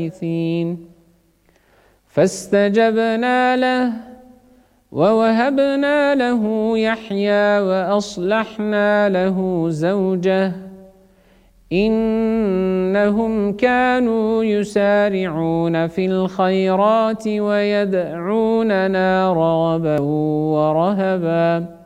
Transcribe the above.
فاستجبنا له ووهبنا له يحيى وأصلحنا له زوجه إنهم كانوا يسارعون في الخيرات ويدعوننا رغبا ورهبا